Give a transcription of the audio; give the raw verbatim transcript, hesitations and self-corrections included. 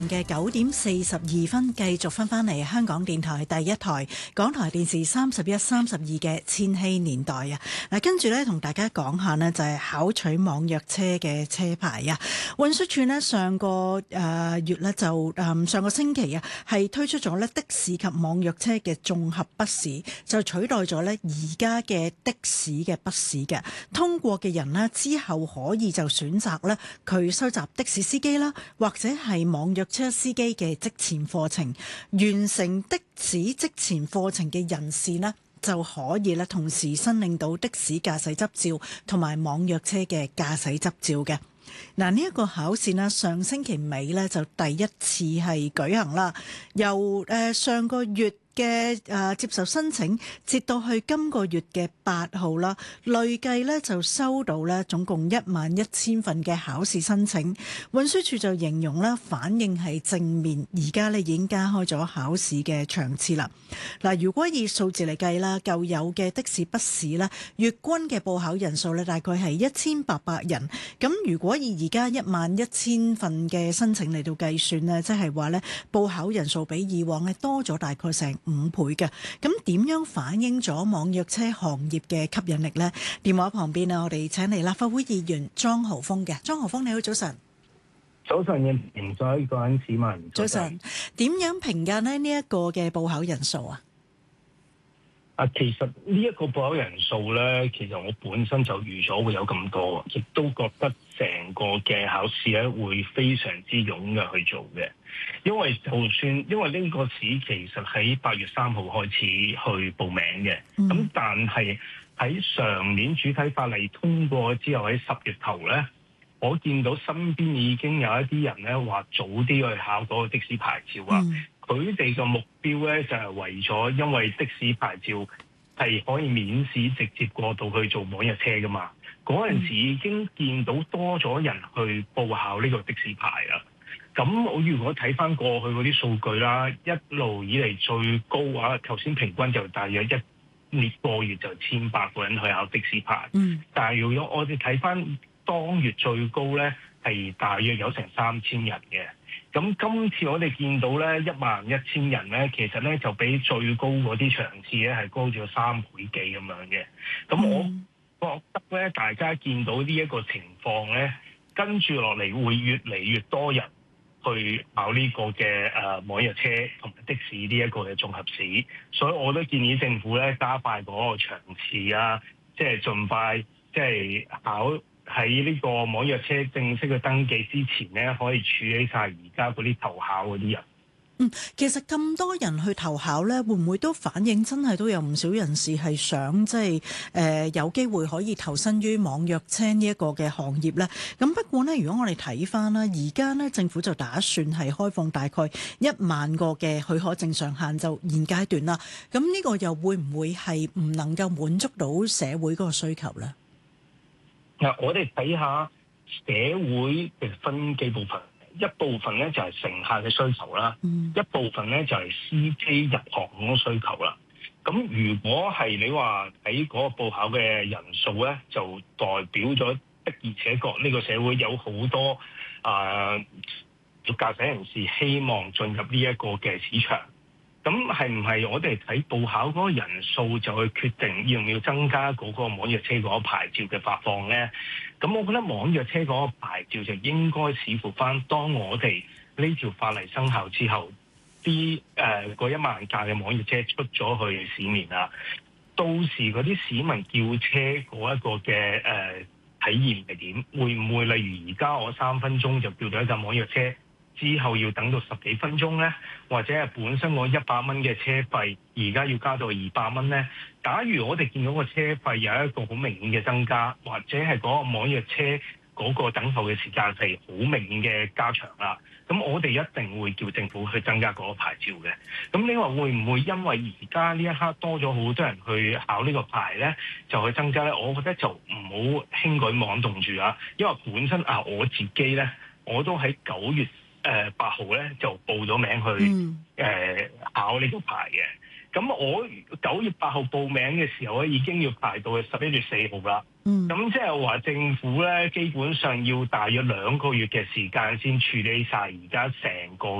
嘅九點四十二分，繼續翻返嚟香港電台第一台、港台電視三十一、三十二嘅千禧年代啊！嗱，跟住咧同大家講下呢，就係考取網約車嘅車牌啊！運輸署呢，上個誒月呢，就誒上個星期啊，係推出咗咧的士及網約車嘅綜合筆試，就取代咗咧而家嘅的士嘅筆試嘅。通過嘅人呢，之後可以就選擇咧佢收集的士司機啦，或者係網約車司機嘅職前課程。完成的士職前課程嘅人士呢，就可以咧同時申領到的士駕駛執照同埋網約車嘅駕駛執照嘅。嗱，呢一個考試呢，上星期尾呢就第一次係舉行啦，由誒上個月嘅誒接受申請，截到去今個月嘅八號啦，累計咧就收到咧總共一萬一千份嘅考試申請。運輸署就形容咧反應係正面，而家咧已經加開咗考試嘅場次啦。嗱，如果以數字嚟計啦，舊有嘅的士筆試咧，月均嘅報考人數咧大概係一千八百人。咁如果以而家一萬一千份嘅申請嚟到計算咧，即係話咧報考人數比以往咧多咗大概成五倍嘅。咁點樣反映咗網約車行業嘅吸引力呢？電話旁邊啊，我哋請嚟立法會議員莊豪鋒嘅。莊豪鋒，你好，早晨。 早晨嘅評咗各位市民。 早晨。點樣評價呢？呢一個嘅報考人數啊？ 啊，其實呢一個報考人數咧，其實我本身就預咗會有咁多，亦都覺得成個嘅考試咧會非常之踴躍去做嘅。因為就算因為呢個試其實喺八月三號開始去報名嘅，咁、嗯、但係喺上年主體法例通過之後喺十月頭咧，我見到身邊已經有一啲人咧話早啲去考嗰個的士牌照啊。佢哋嘅目標咧就係、是、為咗，因為的士牌照係可以免試直接過渡去做網約車噶嘛。嗰陣時已經見到多咗人去報考呢個的士牌啦。咁我如果睇翻過去嗰啲數據啦，一路以嚟最高啊，頭先平均就大約一年個月就千八個人去考的士牌。嗯，但係如果我哋睇翻當月最高咧，係大約有成三千人嘅。咁今次我哋見到咧一萬一千人咧，其實咧就比最高嗰啲場次咧係高咗三倍幾咁樣嘅。咁我覺得咧，大家見到呢一個情況咧，跟住落嚟會越嚟越多人去考呢個嘅誒網約車同埋的士呢一個嘅綜合試，所以我都建議政府咧加快嗰個場次啊，即係盡快即係考。喺呢個網約車正式嘅登記之前咧，可以處理晒而家嗰啲投考嗰啲人。 嗯，其實咁多人去投考咧，會唔會都反映真係都有唔少人士係想即係誒有機會可以投身於網約車呢一個嘅行業咧？咁不過呢，如果我哋睇翻啦，而家呢政府就打算係開放大概一萬個嘅許可證上限，就現階段啦。咁呢個又會唔會係唔能夠滿足到社會嗰個需求咧？ 嗱，我哋睇下社會嘅分幾部分，一部分咧就係乘客嘅需求啦，嗯、一部分咧就係司機入行嗰個需求啦。咁如果係你話喺嗰個報考嘅人數咧，就代表咗的而且確呢個社會有好多啊駕駛人士希望進入呢一個嘅市場。咁係唔係我哋睇報考嗰個人數就去決定要唔要增加嗰個網約車嗰個牌照嘅發放呢？咁我覺得網約車嗰個牌照就應該視乎翻當我哋呢條法例生效之後，啲誒嗰一萬架嘅網約車出咗去市面啦，到時嗰啲市民叫車嗰一個嘅誒、呃、體驗係點？會唔會例如而家我三分鐘就叫到一架網約車？之後要等到十幾分鐘呢，或者係本身我一百蚊嘅車費，而家要加到二百蚊呢。假如我哋見到個車費有一個好明顯嘅增加，或者係嗰個網約車嗰個等候嘅時間係好明顯嘅加長啦，咁我哋一定會叫政府去增加嗰個牌照嘅。咁你話會唔會因為而家呢一刻多咗好多人去考呢個牌呢，就去增加呢？我覺得就唔好輕舉妄動住啊，因為本身啊我自己呢，我都喺九月誒八號咧就報咗名去誒、呃、考呢個牌嘅。咁我九月八號報名嘅時候咧，已經要排到去十一月四號啦。 嗯， 咁即係話政府咧，基本上要大約兩個月嘅時間先處理晒而家成個